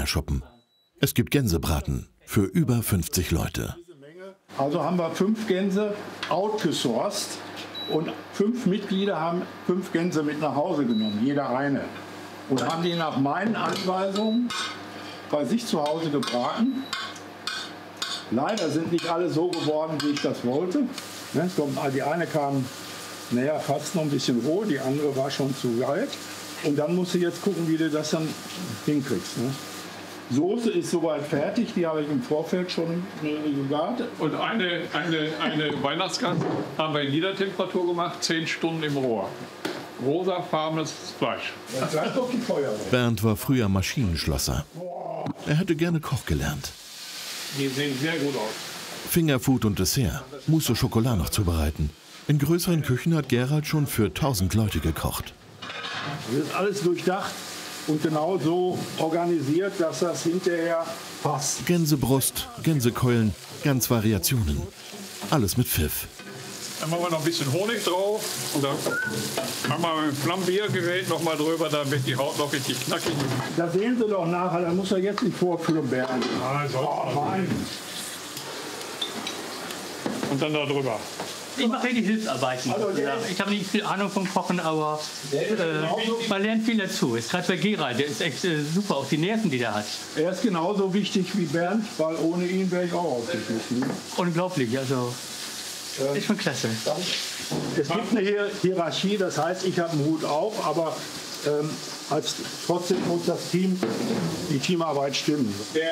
Container-Schuppen. Es gibt Gänsebraten für über 50 Leute. Also haben wir 5 Gänse outgesourced und 5 Mitglieder haben 5 Gänse mit nach Hause genommen, jeder eine. Und haben die nach meinen Anweisungen bei sich zu Hause gebraten. Leider sind nicht alle so geworden, wie ich das wollte. Die eine kam fast noch ein bisschen roh, die andere war schon zu weit. Und dann musst du jetzt gucken, wie du das dann hinkriegst. Ne? Soße ist soweit fertig, die habe ich im Vorfeld schon gegart. Und eine Weihnachtsgans haben wir in Niedertemperatur gemacht, 10 Stunden im Rohr. Rosafarbenes Fleisch. Bernd war früher Maschinenschlosser. Er hätte gerne Koch gelernt. Die sehen sehr gut aus. Fingerfood und Dessert, Mousse au Chocolat noch zubereiten. In größeren Küchen hat Gerald schon für 1000 Leute gekocht. Das ist alles durchdacht und genau so organisiert, dass das hinterher passt. Gänsebrust, Gänsekeulen, ganz Variationen. Alles mit Pfiff. Dann machen wir noch ein bisschen Honig drauf und dann haben wir ein Flambiergerät noch mal drüber, damit die Haut noch richtig knackig ist. Da sehen Sie doch nachher, da muss er jetzt nicht vorführen, Bernd. Nein. Und dann da drüber. Ich mache die Hilfsarbeiten. Ich habe nicht viel Ahnung vom Kochen, aber man lernt viel dazu. Gerade bei Gerald, der ist echt super, auch die Nerven, die der hat. Er ist genauso wichtig wie Bernd, weil ohne ihn wäre ich auch ausgeschlossen. Unglaublich, also ist schon klasse. Es gibt eine Hierarchie, das heißt, ich habe einen Hut auf, aber trotzdem muss die Teamarbeit stimmen.